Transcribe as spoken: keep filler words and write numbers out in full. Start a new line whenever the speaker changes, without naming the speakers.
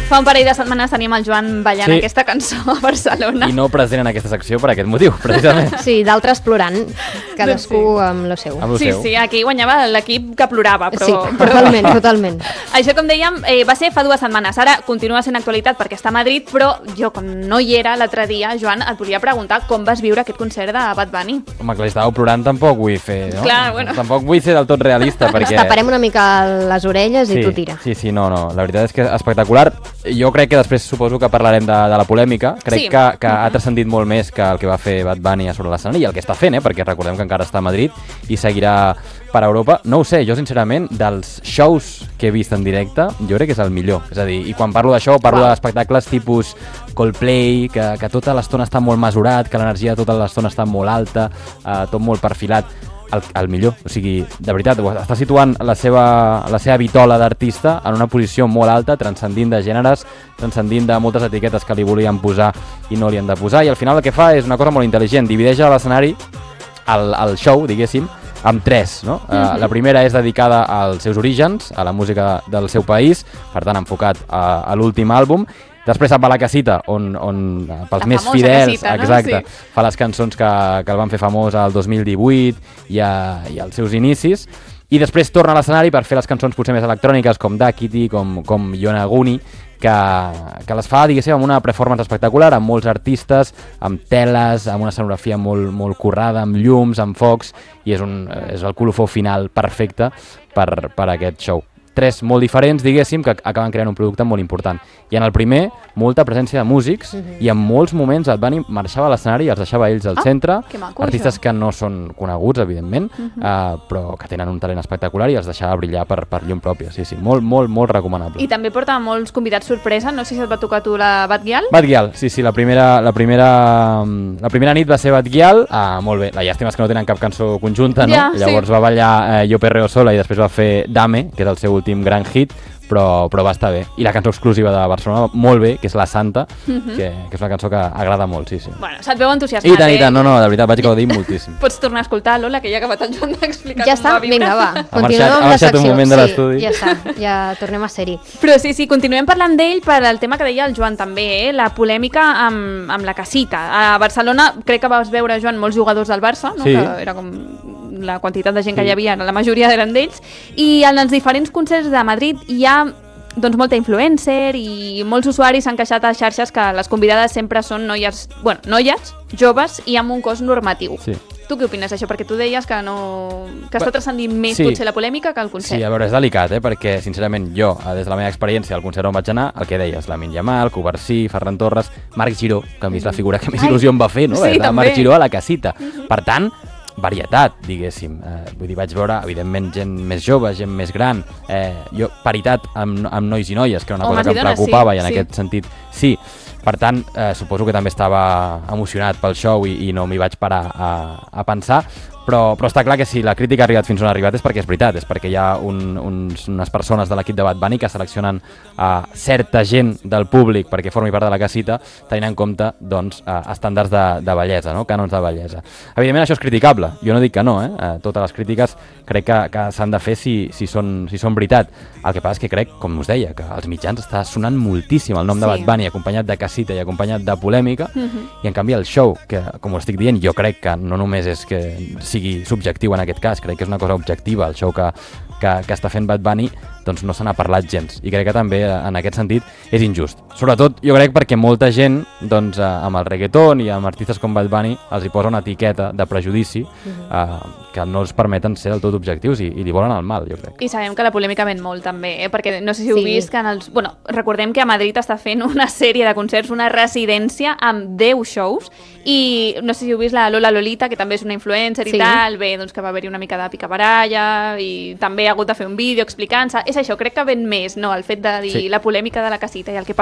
Fa un parell de setmanes teníem el Joan ballant sí. aquesta cançó a Barcelona.
I no present en aquesta secció per aquest motiu, precisament.
Sí, d'altres plorant, cadascú sí. amb lo seu.
Amb lo
sí,
seu.
sí, aquí guanyava l'equip que plorava, però...
Sí,
però...
totalment, totalment.
Això, com dèiem, eh, va ser fa dues setmanes. Ara continua sent actualitat perquè està a Madrid, però jo, com no hi era l'altre dia, Joan, et volia preguntar com vas viure aquest concert de Bad Bunny.
Home, que l'estàveu plorant tampoc vull fer, no?
Clar, bueno.
Tampoc vull ser del tot realista, perquè...
Ens taparem una mica les orelles
sí,
i tu tira.
Sí, sí, no, no, la veritat és que és espectacular. Jo crec que després suposo que parlarem de, de la polèmica. Crec
sí.
que, que uh -huh. ha transcendit molt més que el que va fer Bad Bunny a sobre l'escenari i el que està fent, eh? Perquè recordem que encara està a Madrid i seguirà per Europa. No ho sé, jo sincerament, dels shows que he vist en directe, jo crec que és el millor. És a dir, i quan parlo d'això, parlo wow. d'espectacles tipus Coldplay, que, que tota l'estona està molt mesurat, que l'energia tota l'estona està molt alta, eh, tot molt perfilat. El, el millor, o sigui, de veritat, està situant la seva, la seva vitola d'artista en una posició molt alta, transcendint de gèneres, transcendint de moltes etiquetes que li volien posar i no li han de posar, i al final el que fa és una cosa molt intel·ligent, divideix l'escenari, el, el show, diguéssim, amb tres, no? Mm-hmm. uh, la primera és dedicada als seus orígens, a la música del seu país, per tant enfocat a, a l'últim àlbum. Després se'n va a la casita, on, on pels
la
més fidels,
casita, no?
exacte,
sí.
fa les cançons que, que el van fer famós al dos mil divuit i, a, i als seus inicis, i després torna a l'escenari per fer les cançons potser més electròniques, com Dakiti, com, com Yonaguni, que, que les fa, diguéssim, amb una performance espectacular, amb molts artistes, amb teles, amb una escenografia molt, molt currada, amb llums, amb focs, i és, un, és el colofó final perfecte per, per aquest show. Tres molt diferents, diguéssim, que acaben creant un producte molt important. I en el primer, molta presència de músics, uh-huh. i en molts moments Bad Bunny marxava a l'escenari i els deixava ells al
ah,
centre,
maco,
artistes
això.
que no són coneguts, evidentment, uh-huh. uh, però que tenen un talent espectacular i els deixava brillar per, per llum pròpia. Sí, sí, molt, molt, molt recomanable.
I també porta molts convidats sorpresa, no sé si et va tocar tu la Bad Gyal?
Bad Gyal, sí, sí, la primera, la primera, la primera nit va ser Bad Gyal, uh, molt bé, la llàstima és que no tenen cap cançó conjunta, no?
Ja,
Llavors
sí.
va ballar eh, Yo Perreo Sola i després va fer Dame, que és el seu últim gran hit, però, però va estar bé. I la cançó exclusiva de Barcelona, molt bé, que és La Santa, uh-huh. que, que és una cançó que agrada molt, sí, sí.
Bueno, se't veu entusiasmat,
I tant,
eh?
i tant, no, no, de veritat, vaig gaudir moltíssim.
Pots tornar a escoltar, Lola, que ja ha acabat el Joan d'explicar
ja
com
està,
va viure.
vinga, va,
Ha
continuem
marxat,
amb
ha
la
marxat
secció.
un moment de l'estudi.
Sí, ja està, ja tornem a ser-hi.
Però sí, sí, continuem parlant d'ell per al tema que deia el Joan també, eh? La polèmica amb, amb la casita. A Barcelona crec que vas veure, Joan, molts jugadors del Barça, no?
Sí.
Que era com la quantitat de gent que hi havia, la majoria eren d'ells, i en els diferents concerts de Madrid hi ha doncs molta influencer i molts usuaris s'han queixat a xarxes que les convidades sempre són noies, bueno, noies, joves i amb un cos normatiu.
Sí.
Tu què opines d'això? Perquè tu deies que no que està transcendint més
sí.
potser la polèmica que el concert.
Sí, a veure, és delicat, eh? Perquè sincerament jo, des de la meva experiència al concert on vaig anar, el que deies, Lamine Yamal, Covarsí, Ferran Torres, Marc Giró, que a mi és la figura que més
Ai.
il·lusió em va fer, no?
Sí, també.
Marc Giró a la casita. Uh-huh. Per tant, varietat, diguéssim. Eh, vull dir, vaig veure, evidentment, gent més jove, gent més gran, eh, jo, paritat amb, amb nois i noies, que era una
Homes
cosa que
i
em
dones,
preocupava,
sí,
i en
sí.
aquest sentit, sí. Per tant, eh, suposo que també estava emocionat pel show i, i no m'hi vaig parar a, a pensar, però, però està clar que si la crítica ha arribat fins on ha arribat és perquè és veritat, és perquè hi ha un, uns, unes persones de l'equip de Bad Bunny que seleccionen a uh, certa gent del públic perquè formi part de la casita, tenint en compte doncs, uh, estàndards de, de bellesa, no? Cànons de bellesa. Evidentment això és criticable, jo no dic que no, eh? Uh, totes les crítiques crec que, que s'han de fer si, si, són, si són veritat. El que passa és que crec, com us deia, que als mitjans està sonant moltíssim el nom sí. de Bad Bunny, acompanyat de casita i acompanyat de polèmica, uh-huh. i en canvi el show, que com ho estic dient, jo crec que no només és que sigui subjectiu en aquest cas, crec que és una cosa objectiva, el show que, que, que està fent Bad Bunny, doncs no se n'ha parlat gens, i crec que també en aquest sentit és injust. Sobretot jo crec perquè molta gent doncs, amb el reggaeton i amb artistes com Bad Bunny els hi posa una etiqueta de prejudici uh-huh. eh, que no els permeten ser del tot objectius i, i li volen el mal, jo crec.
I sabem que la polèmica ven molt també, eh? Perquè no sé si heu
sí.
vist que en els... Bueno, recordem que a Madrid està fent una sèrie de concerts, una residència amb deu shows, i no sé si heu vist la Lola Lolita, que també és una influencer sí. i tal, bé, doncs que va haver-hi una mica de picabaralla i també ha hagut de fer un vídeo explicant-se. És això, crec que ven més, no?, el fet de dir sí. la polèmica de la casita i el que